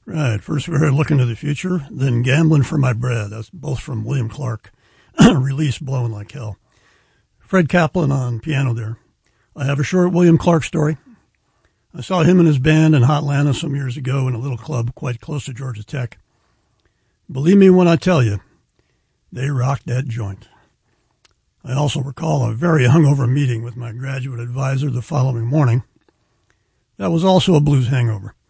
Right. First we heard Looking to the Future, then Gambling for My Bread. That's both from William Clark. Release Blowing Like Hell. Fred Kaplan on piano there. I have a short William Clark story. I saw him and his band in Hotlanta some years ago in a little club quite close to Georgia Tech. Believe me when I tell you, they rocked that joint. I also recall a very hungover meeting with my graduate advisor the following morning. That was also a blues hangover.